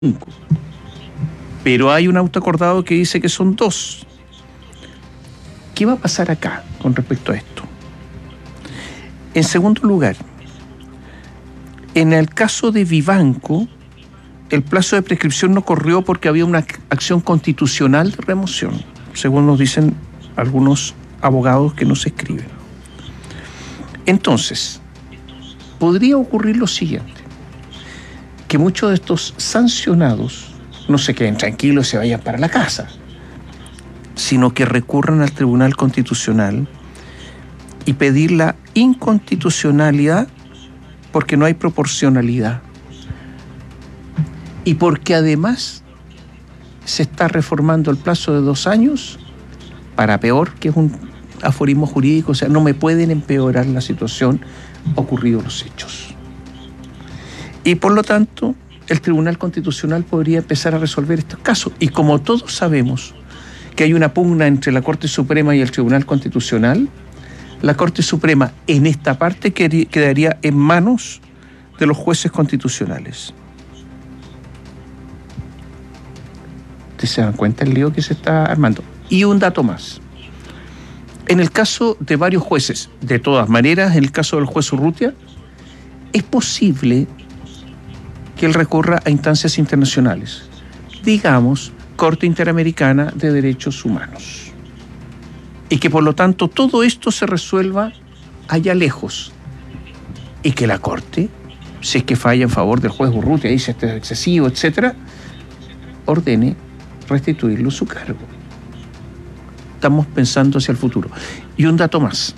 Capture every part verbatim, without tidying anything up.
cinco. Pero hay un auto acordado que dice que son dos. ¿Qué va a pasar acá con respecto a esto? En segundo lugar, en el caso de Vivanco, el plazo de prescripción no corrió porque había una acción constitucional de remoción, según nos dicen algunos abogados que nos escriben. Entonces, podría ocurrir lo siguiente, que muchos de estos sancionados no se queden tranquilos y se vayan para la casa, sino que recurran al Tribunal Constitucional y pedir la inconstitucionalidad porque no hay proporcionalidad y porque además se está reformando el plazo de dos años para peor, que es un aforismo jurídico, o sea, no me pueden empeorar la situación ocurridos los hechos. Y por lo tanto, el Tribunal Constitucional podría empezar a resolver estos casos. Y como todos sabemos que hay una pugna entre la Corte Suprema y el Tribunal Constitucional, la Corte Suprema en esta parte quedaría en manos de los jueces constitucionales. ¿Ustedes se dan cuenta del lío que se está armando? Y un dato más. En el caso de varios jueces, de todas maneras, en el caso del juez Urrutia, es posible que él recurra a instancias internacionales, digamos, Corte Interamericana de Derechos Humanos, y que por lo tanto todo esto se resuelva allá lejos, y que la Corte, si es que falla en favor del juez Urrutia, dice este es excesivo, etcétera, ordene restituirlo su cargo. Estamos pensando hacia el futuro. Y un dato más.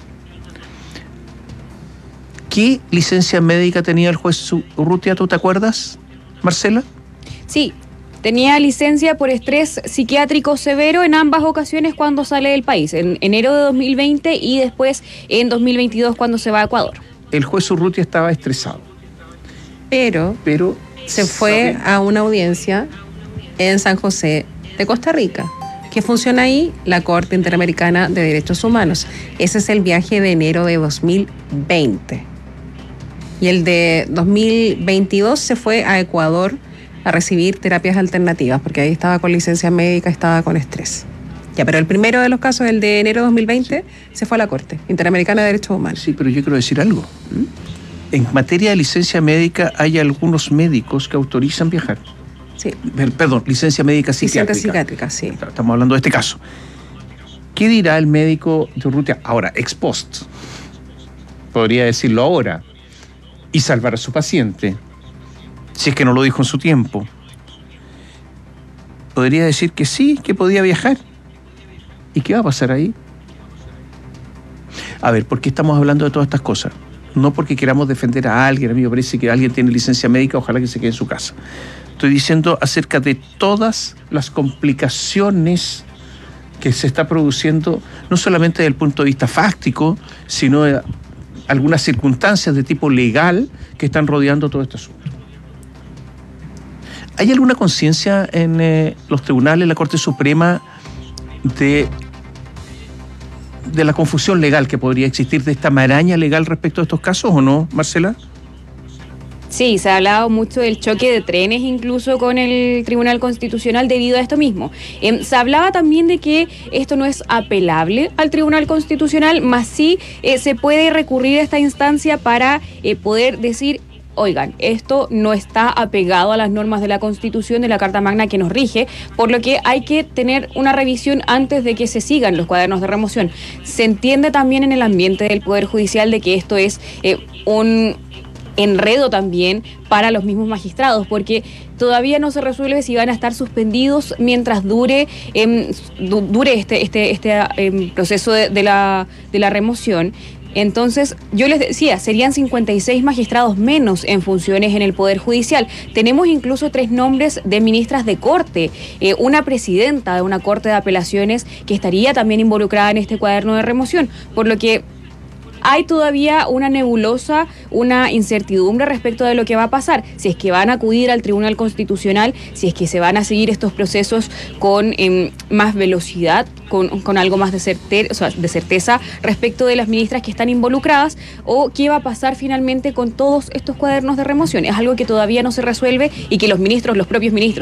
¿Qué licencia médica tenía el juez Urrutia? ¿Tú te acuerdas, Marcela? Sí, tenía licencia por estrés psiquiátrico severo en ambas ocasiones cuando sale del país, en enero de dos mil veinte y después en dos mil veintidós cuando se va a Ecuador. El juez Urrutia estaba estresado. Pero, pero se fue ¿sabe? a una audiencia en San José de Costa Rica. ¿Qué funciona ahí? La Corte Interamericana de Derechos Humanos. Ese es el viaje de enero de dos mil veinte. Y el de dos mil veintidós se fue a Ecuador a recibir terapias alternativas, porque ahí estaba con licencia médica, estaba con estrés. Ya, pero el primero de los casos, el de enero de dos mil veinte, sí, se fue a la Corte Interamericana de Derechos Humanos. Sí, pero yo quiero decir algo. En materia de licencia médica hay algunos médicos que autorizan viajar. Sí. Perdón, licencia médica psiquiátrica. Licencia psiquiátrica, sí. Estamos hablando de este caso. ¿Qué dirá el médico de Urrutia ahora, ex post? Podría decirlo ahora y salvar a su paciente, si es que no lo dijo en su tiempo. Podría decir que sí, que podía viajar. ¿Y qué va a pasar ahí? A ver, ¿por qué estamos hablando de todas estas cosas? No porque queramos defender a alguien, a mí me parece que alguien tiene licencia médica, ojalá que se quede en su casa. Estoy diciendo acerca de todas las complicaciones que se está produciendo, no solamente desde el punto de vista fáctico, sino de algunas circunstancias de tipo legal que están rodeando todo este asunto. ¿Hay alguna conciencia en eh, los tribunales, la Corte Suprema, de, de la confusión legal que podría existir, de esta maraña legal respecto a estos casos o no, Marcela? Sí, se ha hablado mucho del choque de trenes incluso con el Tribunal Constitucional debido a esto mismo. Eh, se hablaba también de que esto no es apelable al Tribunal Constitucional, más sí eh, se puede recurrir a esta instancia para eh, poder decir, oigan, esto no está apegado a las normas de la Constitución, de la Carta Magna que nos rige, por lo que hay que tener una revisión antes de que se sigan los cuadernos de remoción. Se entiende también en el ambiente del Poder Judicial de que esto es eh, un enredo también para los mismos magistrados, porque todavía no se resuelve si van a estar suspendidos mientras dure eh, dure este este este eh, proceso de, de la de la remoción. Entonces, yo les decía, serían cincuenta y seis magistrados menos en funciones en el Poder Judicial. Tenemos incluso tres nombres de ministras de corte, eh, una presidenta de una corte de apelaciones que estaría también involucrada en este cuaderno de remoción, por lo que hay todavía una nebulosa, una incertidumbre respecto de lo que va a pasar, si es que van a acudir al Tribunal Constitucional, si es que se van a seguir estos procesos con eh, más velocidad, con, con algo más de, certer, o sea, de certeza respecto de las ministras que están involucradas, o qué va a pasar finalmente con todos estos cuadernos de remoción. Es algo que todavía no se resuelve y que los ministros, los propios ministros,